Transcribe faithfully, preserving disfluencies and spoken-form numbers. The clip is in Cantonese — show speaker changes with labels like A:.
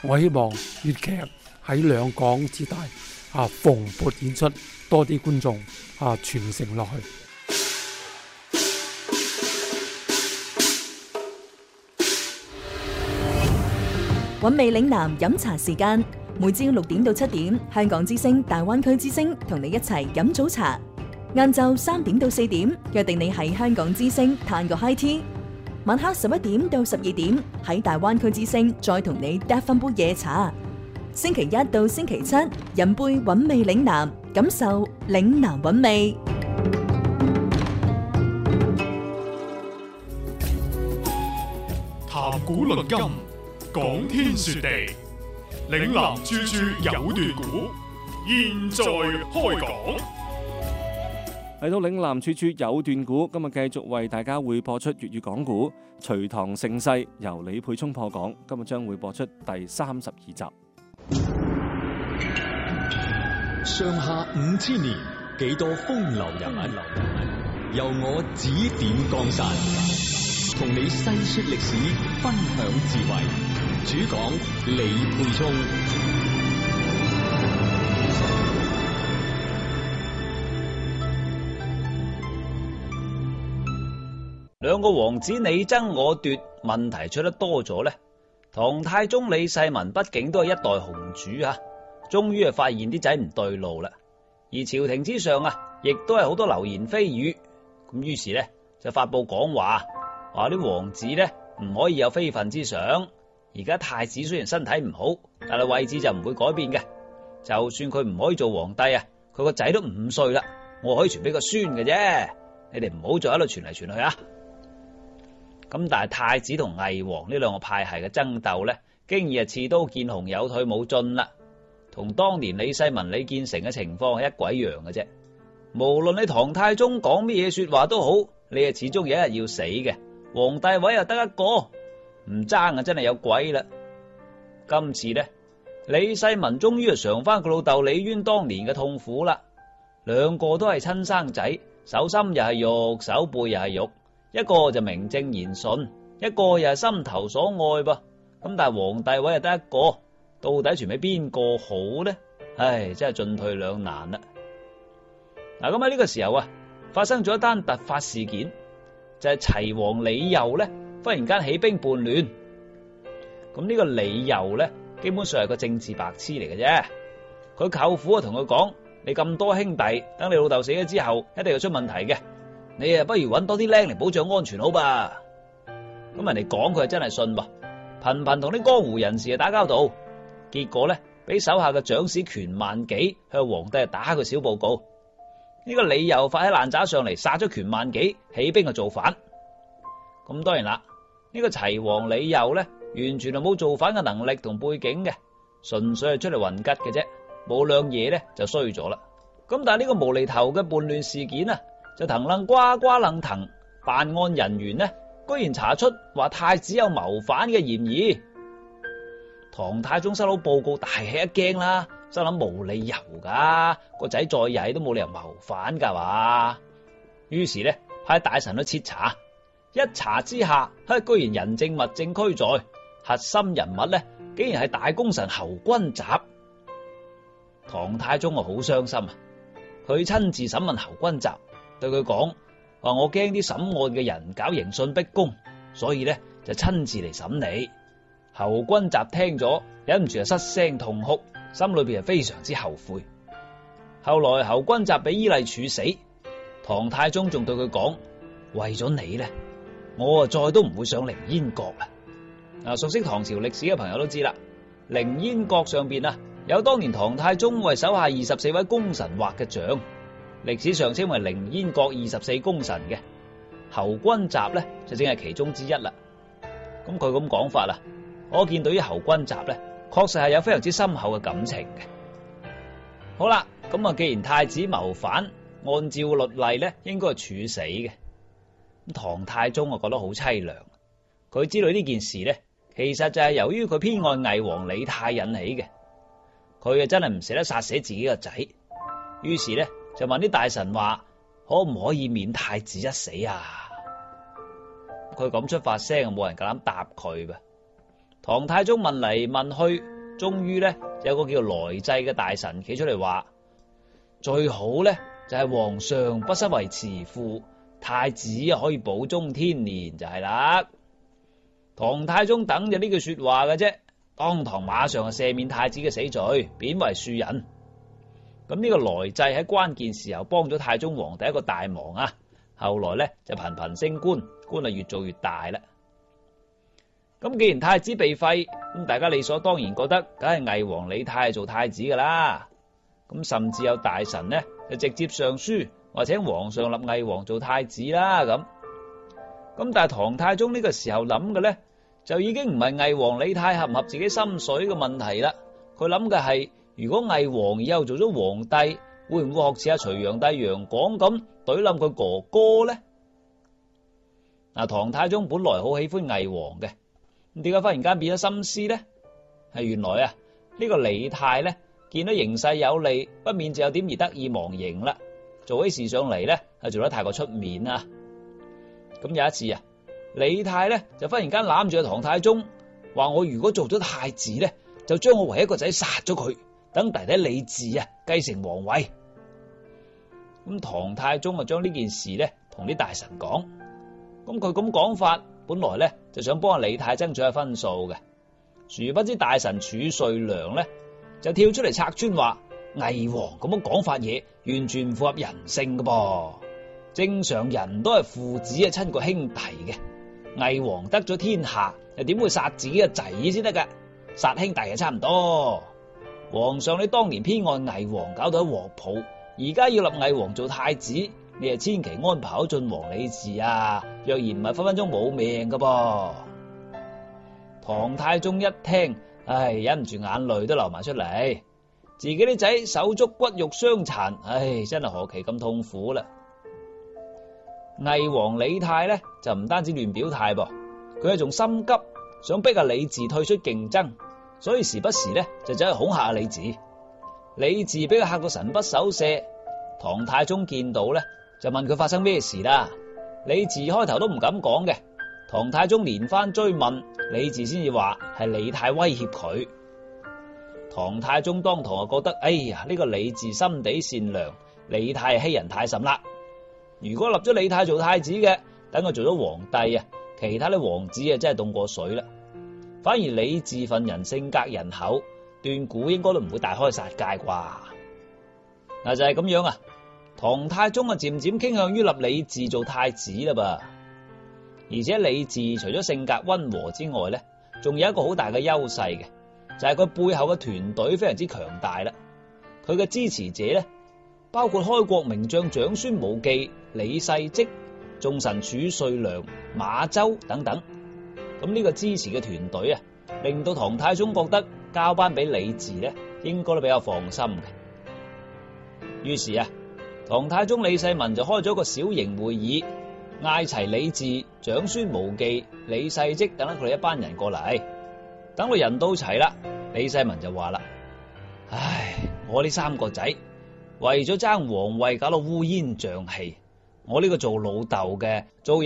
A: 我希望粵劇喺兩港之大啊蓬勃演出，多啲觀眾啊傳承落去。
B: 韻味嶺南飲茶時間，每朝六點到七點，香港之聲、大灣區之聲同你一齊飲早茶。晏晝三點到四點，約定你喺香港之聲嘆個 high tea。晚黑十一點到十二點，喺大灣區之聲再同你嗒翻杯夜茶。星期一到星期七，飲杯韻味嶺南，感受嶺南韻味。
C: 談古論今，講天說地，嶺南處處有段古，現在開講。
D: 嚟到嶺南處處有段古，今日繼續為大家會播出粵語講古《隋唐盛世》，由李沛聰破講。今日將會播出第三十二集。
E: 上下五千年，幾多風流人物，由我指點江山，同你細說歷史，分享智慧。主講李沛聰。
F: 兩個王子你爭我奪，問題出得多咗呢。唐太宗李世民畢竟都係一代雄主啊，終於係發現啲仔唔對路啦。而朝廷之上啊，亦都係好多流言蜚語，咁於是呢，就發佈講話，話啲王子呢唔可以有非分之想。而家太子雖然身體唔好，但係位置就唔會改變嘅。就算佢唔可以做皇帝啊，佢個仔都五歲啦，我可以傳俾個孫嘅啫。你哋唔好再喺度傳嚟傳去啊！咁但係太子同魏王呢兩個派系嘅爭鬥呢，經已係刺刀見紅，有退冇進啦。同當年李世民、李建成嘅情況係一鬼樣嘅啫。無論你唐太宗講乜嘢說話都好，你係始終有一日要死嘅。皇帝位又得一個，唔爭啊真係有鬼啦。今次呢，李世民終於係嘗翻佢老豆李淵當年嘅痛苦啦。兩個都係親生仔，手心又係肉，手背又係肉。一個就名正言順，一個又係心頭所愛噃。咁但係皇帝位又得一個，到底傳俾邊個好呢？唉，真係進退兩難啦。嗱，咁喺呢個時候啊，發生咗一單突發事件，就係齊王李祐呢，忽然間起兵叛亂。咁呢個李祐呢，基本上係個政治白痴嚟嘅啫。佢舅父啊同佢講：你咁多兄弟，等你老豆死咗之後，一定要出問題嘅。你啊，不如揾多啲僆嚟保障安全好吧？咁人哋講佢係真係信噃，頻頻同啲江湖人士啊打交道，結果咧俾手下嘅長史權萬幾向皇帝打個小報告。呢個李祐發喺爛渣上嚟，殺咗權萬幾，起兵去造反。咁當然啦，呢個齊王李祐咧，完全係冇造反嘅能力同背景嘅，純粹係出嚟混吉嘅啫，冇兩嘢咧就衰咗啦。咁但係呢個無厘頭嘅叛亂事件啊，就騰楞呱呱楞騰，辦案人員呢，居然查出話太子有謀反嘅嫌疑。唐太宗收到報告，大吃一驚啦，心諗冇理由噶，個仔再曳都冇理由謀反噶嘛。於是呢，派大臣去徹查，一查之下，嘿，居然人證物證俱在，核心人物呢，竟然係大功臣侯君集。唐太宗啊，好傷心啊，佢親自審問侯君集。對佢講話，我驚啲審案嘅人搞刑訊逼供，所以咧就親自嚟審理。侯君集聽咗，忍唔住就失聲痛哭，心裏邊係非常之後悔。後來侯君集俾伊麗處死，唐太宗仲對佢講：為咗你咧，我啊再都唔會上凌煙閣啦。嗱，熟悉唐朝歷史嘅朋友都知啦，凌煙閣上邊啊有當年唐太宗為手下二十四位功臣畫嘅像。歷史上稱為凌煙閣二十四功臣嘅侯君集呢，就正係其中之一啦。咁佢咁講法啦，我見對於侯君集呢，確實係有非常之深厚嘅感情嘅。好啦，咁啊，既然太子謀反，按照律例呢，應該係處死嘅。咁唐太宗啊覺得好淒涼，佢知道呢件事呢，其實就係由於佢偏愛魏王李泰引起嘅，佢啊真係唔捨得殺死自己個仔，於是呢，就問啲大臣話，可唔可以免太子一死啊？佢咁出發聲，冇人夠膽答佢噃。唐太宗問嚟問去， 終於咧有個叫來濟嘅大臣企出嚟話，最好咧就係皇上不失為慈父，太子可以保中天年就係啦。唐太宗等就呢句說話嘅啫，當堂馬上就赦免太子嘅死罪，貶為庶人。咁呢個來濟喺關鍵時候幫咗太宗皇帝一個大忙啊，後來咧就頻頻升官，官啊越做越大啦。咁既然太子被廢，咁大家理所當然覺得梗係魏王李泰做太子噶啦。咁甚至有大臣呢就直接上書話請皇上立魏王做太子啦。咁咁但係唐太宗呢個時候諗嘅呢，就已經唔係魏王李泰合唔合自己心水嘅問題啦。佢諗嘅係，如果魏王以後做咗皇帝，會唔會學似阿隋煬帝楊廣咁懟冧佢哥哥呢？嗱，唐太宗本來好喜歡魏王嘅。咁點解忽然間變咗心思呢？係原來啊，呢個李泰呢，見到形勢有利，不免就有點而得意忘形啦。做起事上嚟呢，係做得太過出面啊。咁有一次啊，李泰呢，就忽然間攬住阿唐太宗，話我如果做咗太子呢，就將我唯一一個仔殺咗佢，等弟弟李治啊繼承皇位。咁唐太宗啊，將呢件事呢同啲大臣講。咁佢咁講法，本來咧就想幫阿李泰爭取下分數嘅，殊不知大臣褚遂良咧就跳出嚟拆穿話，魏王咁樣講法嘢完全唔符合人性㗎噃，正常人都係父子啊親過兄弟嘅，魏王得咗天下又點會殺自己嘅仔先得噶？殺兄弟係差唔多。皇上你當年偏愛魏王，搞到一鑊泡，而家要立魏王做太子，你係千祈安排好晉王李治啊！若然唔係分分鐘冇命噶噃。唐太宗一聽，唉，忍唔住眼淚都流埋出嚟，自己啲仔手足骨肉相殘，唉，真係何其咁痛苦啦！魏王李泰呢，就唔單止亂表態噃，佢係仲心急，想逼阿李治退出競爭，所以時不時呢，就走去恐嚇阿李治。李治俾佢嚇到神不守舍，唐太宗見到呢，就問佢發生咩事啦。李治開頭都唔敢講嘅，唐太宗連番追問，李治先至話係李泰威脅佢。唐太宗當堂就覺得，哎呀，呢個李治心地善良，李泰欺人太甚啦。如果立咗李泰做太子嘅，等佢做咗皇帝啊，其他啲王子啊真係凍過水啦。反而李治份人性格仁厚，斷估應該都唔會大開殺戒啩。嗱，就係咁樣啊。唐太宗啊，漸漸傾向於立李治做太子啦噃。而且李治除咗性格溫和之外咧，仲有一個好大嘅優勢嘅，就係佢背後嘅團隊非常之強大啦。佢嘅支持者咧，包括開國名將長孫無忌、李世積、眾臣褚遂良、馬周等等。咁呢個支持嘅團隊啊，令到唐太宗覺得交班俾李治咧，應該都比較放心嘅。於是啊，唐太宗李世民就開咗個小型會議，嗌齊李治、長孫無忌、李世積等等佢哋一班人過嚟。等到人到齊啦，李世民就話啦：唉，我呢三個仔為咗爭皇位搞到烏煙瘴氣，我呢個做老豆嘅做